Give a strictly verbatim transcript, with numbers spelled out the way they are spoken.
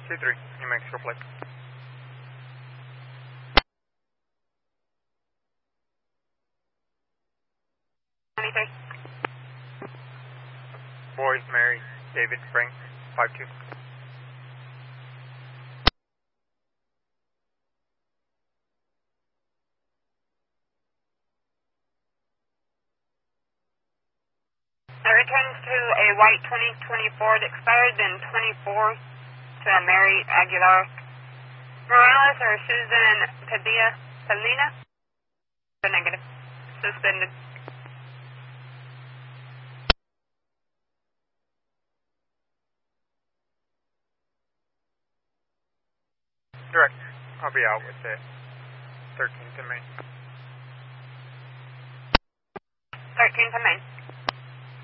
two three, New Mexico Plate. twenty-three. Boys, Mary, David, Frank, five two. It returns to a white twenty twenty-four that expired, then twenty-four to a Mary Aguilar Morales or Susan Padilla Salina. Negative. Suspended. Direct. I'll be out with the thirteenth in Maine. thirteenth of May.